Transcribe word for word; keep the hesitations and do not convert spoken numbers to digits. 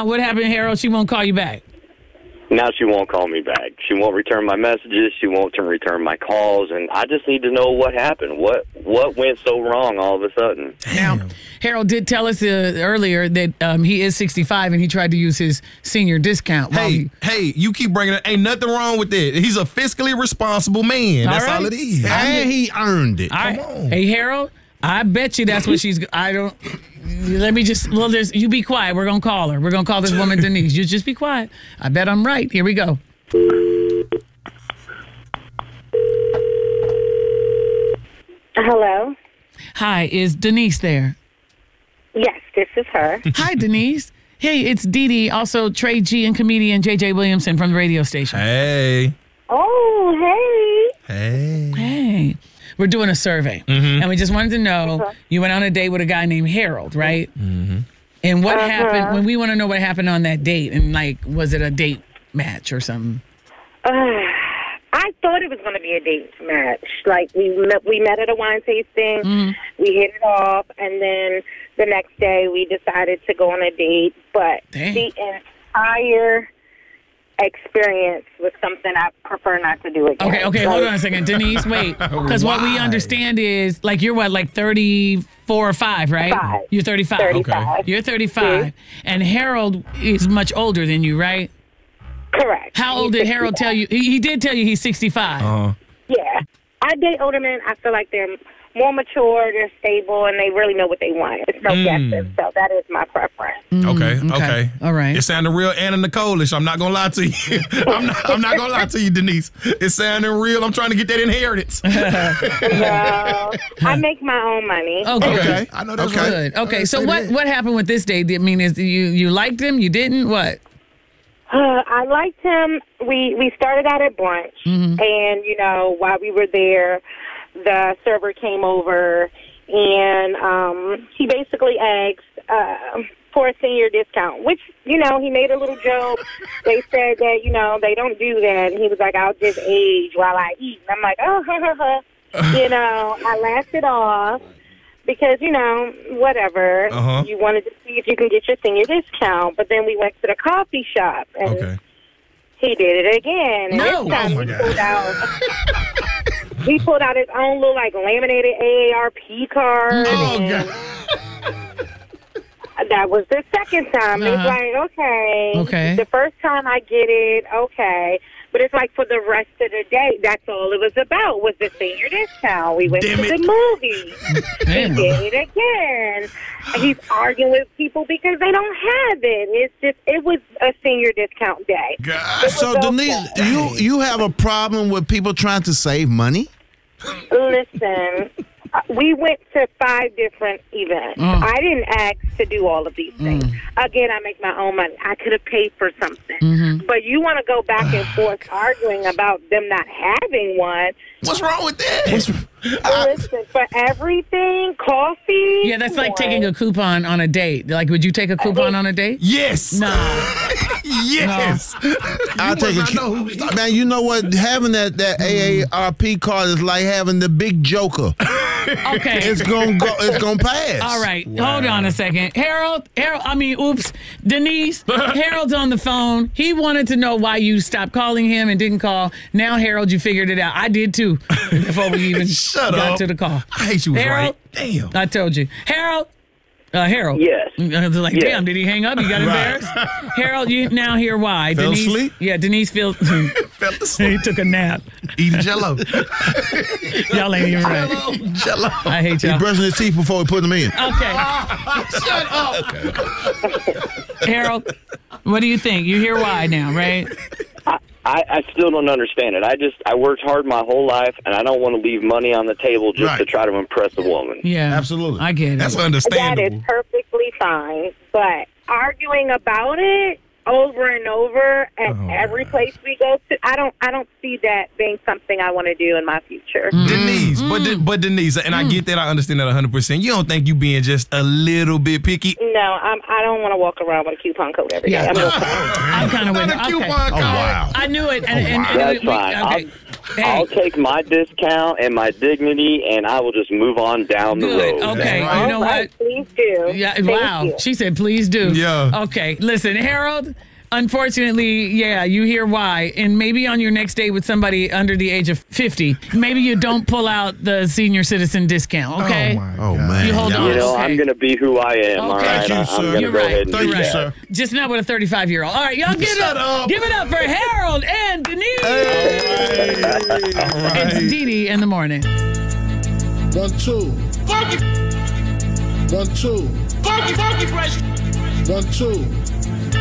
now what happened, Harold? She won't call you back. Now she won't call me back. She won't return my messages. She won't return my calls. And I just need to know what happened. What what went so wrong all of a sudden? Now, Harold did tell us uh, earlier that um, he is sixty-five and he tried to use his senior discount. Hey, he, hey, you keep bringing it. Ain't nothing wrong with that. He's a fiscally responsible man. That's all, all right. it is. And he earned it. all Come right. on. Hey, Harold, I bet you that's what she's. I don't. Let me just. Well, there's. You be quiet. We're gonna call her. We're gonna call this woman Denise. You just be quiet. I bet I'm right. Here we go. Hello? Hi, is Denise there? Yes, this is her. Hi, Denise. Hey, it's Dee Dee, also Trey G and comedian J J Williamson from the radio station. Hey. Oh, hey. Hey. Hey. We're doing a survey, and we just wanted to know, you went on a date with a guy named Harold, right? Mm-hmm. And what Uh-huh. happened, when we want to know what happened on that date, and like, was it a date match or something? Uh, I thought it was going to be a date match. Like, we met, we met at a wine tasting, we hit it off, and then the next day we decided to go on a date. But Dang. the entire experience was something I prefer not to do again. Okay, okay, hold on a second. Denise, wait. Because what we Why? understand is, like, you're what, like thirty-four or five, right? Five. You're thirty-five. thirty-five. You're thirty-five. And Harold is much older than you, right? Correct. How old did Harold tell you? He, he did tell you he's sixty-five. Uh, Yeah. I date older men. I feel like they're more mature, they're stable, and they really know what they want. It's no Mm. guessing. So that is my preference. okay, okay. okay. All right. It sounded real Anna Nicole-ish. I'm not going to lie to you. I'm not, I'm not going to lie to you, Denise. It sounded real. I'm trying to get that inheritance. No, I make my own money. Okay. Okay. I know that's Okay. right. Good. Okay, Uh, so say what, that. what happened with this date? I mean, is you, you liked him? You didn't? What? Uh, I liked him. We we started out at brunch, and you know, while we were there, the server came over, and um, he basically asked uh, for a senior discount, which, you know, he made a little joke. They said that, you know, they don't do that, and he was like, "I'll just age while I eat." And I'm like, "Oh, ha ha ha." You know, I laughed it off. Because, you know, whatever. Uh-huh. You wanted to see if you can get your senior discount. But then we went to the coffee shop, and Okay. he did it again. And No. this time Oh, my he God. pulled out he pulled out his own little, like, laminated A A R P card. Oh, and God. that was the second time. Uh-huh. It's like, okay. Okay. The first time I get it, okay. But it's like for the rest of the day, that's all it was about, was the senior discount. We went Damn to it. the movies. He Damn. did it again. He's arguing with people because they don't have it. It's just, it was a senior discount day. God. So, okay. Denise, you, you have a problem with people trying to save money? Listen, uh, we went to five different events. Mm. I didn't ask to do all of these things. Again, I make my own money. I could have paid for something. Mm-hmm. But you want to go back and forth arguing about them not having one. What's wrong with that? Listen, for everything, coffee. Yeah, that's like taking a coupon on a date. Like, would you take a coupon on a date? Yes. No. Yes. I'll take a must not know who we talking- Man, you know what? Having that, that A A R P card is like having the big joker. Okay. It's gonna go. It's gonna pass. All right, hold on a second. Harold, Harold, I mean, oops, Denise, Harold's on the phone. He wanted to know why you stopped calling him and didn't call. Now, Harold, you figured it out. I did too, before we even Shut got up. to the call. I hate you was Harold, right. Damn. I told you. Harold, uh, Harold. Yes. I was like, Yes. damn, did he hang up? He got embarrassed? Harold, you now hear why. Fell Denise, asleep? Yeah, Denise feels, Fell he asleep. took a nap. Eating jello. Y'all ain't even right. Jello. I hate He y'all. brushing his teeth before he put them in. Okay. Harold, what do you think? You hear why now, right? I, I still don't understand it. I just, I worked hard my whole life, and I don't want to leave money on the table just Right. to try to impress a woman. Yeah. Absolutely. I get it. That's That understandable. is perfectly fine. But arguing about it over and over at Oh, every place we go to, I don't, I don't see that being something I want to do in my future. Denise, but De- but Denise, and I get that, I understand that one hundred percent. You don't think you being just a little bit picky? No, I'm, I don't want to walk around with a coupon code every day. Yeah. I'm okay. I'm kind of with Not her. a coupon Okay. code. Oh wow. I knew it. And, and, and That's we- fine. okay. Hey. I'll take my discount and my dignity, and I will just move on down the Good. road. Okay. Right. You know All right, what? please do. Yeah. Thank Wow. you. She said, "Please do." Yeah. Okay. Listen, Harold. Unfortunately, yeah, you hear why. And maybe on your next date with somebody under the age of fifty, maybe you don't pull out the senior citizen discount, okay? Oh, my Oh, God. man. You hold on. You know, Okay. I'm going to be who I am, all Okay. right? Thank you, I- sir. I'm going to You're go right. ahead and Thank do you, that. sir. Just not with a thirty-five-year-old. All right, y'all give it Shut up. up. Give it up for Harold and Denise. All right. It's Dee Dee in the morning. One, two. Funky. One, two. Funky, funky, fresh. One, two.